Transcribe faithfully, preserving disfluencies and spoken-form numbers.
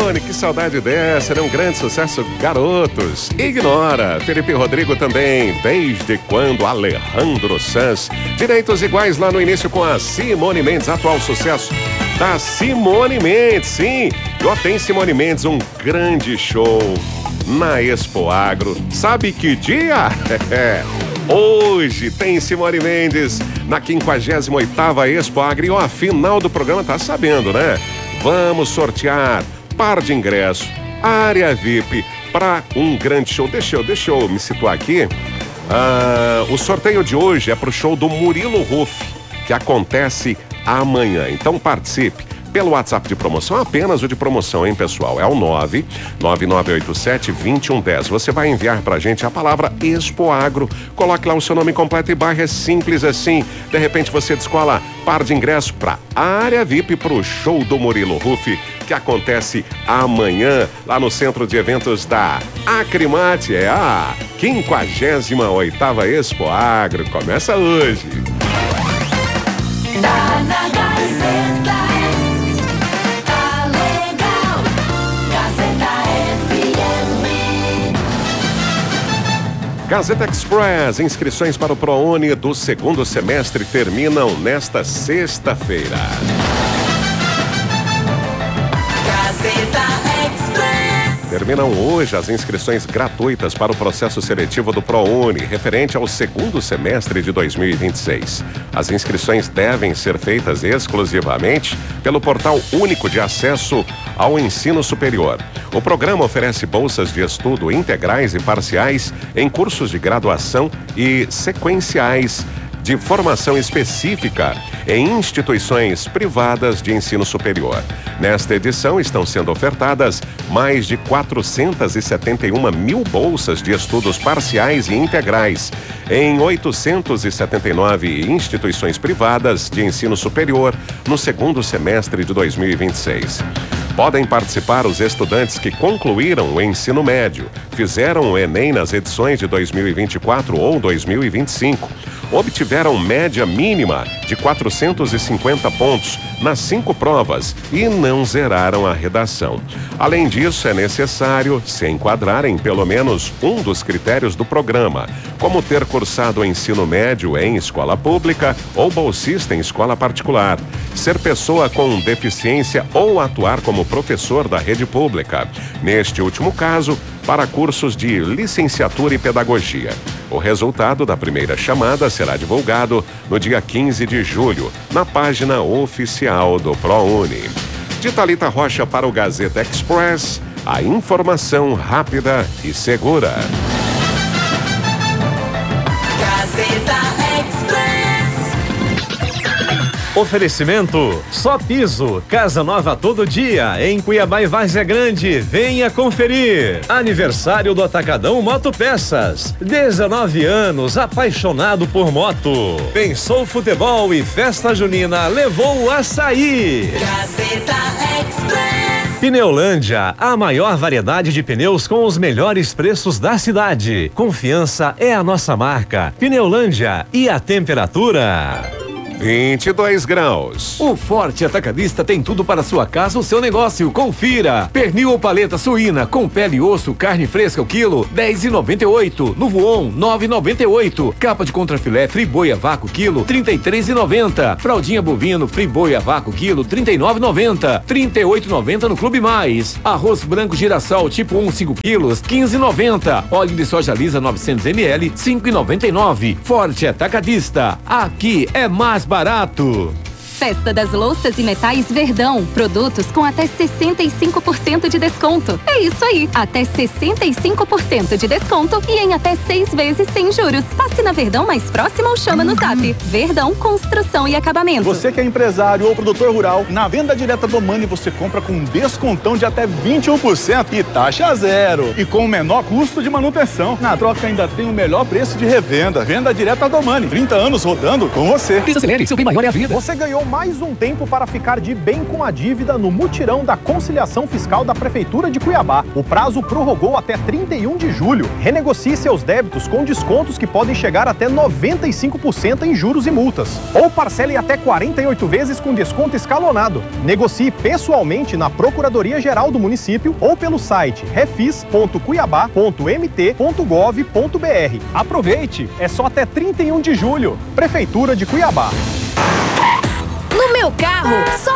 Prone, que saudade dessa, né? Um grande sucesso, Garotos. Ignora, Felipe Rodrigo também, Desde Quando, Alejandro Sanz. Direitos Iguais lá no início com a Simone Mendes, atual sucesso da Simone Mendes, sim. Já tem Simone Mendes, um grande show na Expo Agro. Sabe que dia? Hoje tem Simone Mendes na quinquagésima oitava Expo Agro. E ó, a final do programa tá sabendo, né? Vamos sortear par de ingresso, área V I P para um grande show. Deixa eu, deixa eu me situar aqui. Ah, o sorteio de hoje é pro show do Murilo Huff, que acontece amanhã. Então participe pelo WhatsApp de promoção, apenas o de promoção, hein, pessoal? É o nove nove nove oito sete, dois um um zero. Você vai enviar pra gente a palavra Expo Agro. Coloque lá o seu nome completo e bairro, é simples assim. De repente você descola par de ingresso pra área V I P pro show do Murilo Huff, que acontece amanhã lá no Centro de Eventos da Acrimate. É a quinquagésima oitava Expo Agro. Começa hoje. Tá na Gazeta. Gazeta Express, inscrições para o ProUni do segundo semestre terminam nesta sexta-feira. Gazeta Express. Terminam hoje as inscrições gratuitas para o processo seletivo do ProUni, referente ao segundo semestre de dois mil e vinte e seis. As inscrições devem ser feitas exclusivamente pelo Portal Único de Acesso ao Ensino Superior. O programa oferece bolsas de estudo integrais e parciais em cursos de graduação e sequenciais de formação específica em instituições privadas de ensino superior. Nesta edição estão sendo ofertadas mais de quatrocentas e setenta e uma mil bolsas de estudos parciais e integrais em oitocentas e setenta e nove instituições privadas de ensino superior no segundo semestre de dois mil e vinte e seis. Podem participar os estudantes que concluíram o ensino médio, fizeram o Enem nas edições de dois mil e vinte e quatro ou dois mil e vinte e cinco, obtiveram média mínima de quatrocentos e cinquenta pontos nas cinco provas e não zeraram a redação. Além disso, é necessário se enquadrar em pelo menos um dos critérios do programa, como ter cursado o ensino médio em escola pública ou bolsista em escola particular, ser pessoa com deficiência ou atuar como professor da rede pública. Neste último caso, para cursos de licenciatura e pedagogia. O resultado da primeira chamada será divulgado no dia quinze de julho, na página oficial do ProUni. De Thalita Rocha para o Gazeta Express, a informação rápida e segura. Gazeta Express. Oferecimento Só Piso, casa nova todo dia, em Cuiabá e Várzea Grande. Venha conferir. Aniversário do Atacadão Moto Peças. dezenove anos, apaixonado por moto. Pensou futebol e festa junina, levou o açaí. Gazeta Express. Pneulândia, a maior variedade de pneus com os melhores preços da cidade. Confiança é a nossa marca. Pneulândia. E a temperatura? vinte e dois graus. O Forte Atacadista tem tudo para sua casa ou seu negócio. Confira. Pernil ou paleta suína com pele e osso, carne fresca o quilo, dez e noventa e oito. No Voon, nove e noventa e oito. Capa de contrafilé friboi a vácuo quilo, trinta e três e noventa. Fraldinha bovino friboi a vácuo quilo, trinta e nove e noventa. trinta e oito e noventa no Clube Mais. Arroz branco girassol tipo um, cinco quilos, quinze e noventa. Óleo de soja lisa novecentos mililitros, cinco e noventa e nove. Forte Atacadista. Aqui é mais barato. Festa das Louças e Metais Verdão. Produtos com até sessenta e cinco por cento de desconto. É isso aí, até sessenta e cinco por cento de desconto e em até seis vezes sem juros. Passe na Verdão mais próxima ou chama no Zap. Verdão Construção e Acabamento. Você que é empresário ou produtor rural, na venda direta do Mani você compra com um descontão de até vinte e um por cento e taxa zero. E com o menor custo de manutenção. Na troca ainda tem o melhor preço de revenda. Venda direta do Mani. trinta anos rodando com você. Acelere, seu bem maior é a vida. Você ganhou mais um tempo para ficar de bem com a dívida no mutirão da conciliação fiscal da Prefeitura de Cuiabá. O prazo prorrogou até trinta e um de julho. Renegocie seus débitos com descontos que podem chegar até noventa e cinco por cento em juros e multas. Ou parcele até quarenta e oito vezes com desconto escalonado. Negocie pessoalmente na Procuradoria-Geral do município ou pelo site refis ponto cuiabá ponto m t ponto gov ponto b r. Aproveite! É só até trinta e um de julho. Prefeitura de Cuiabá. No meu carro, só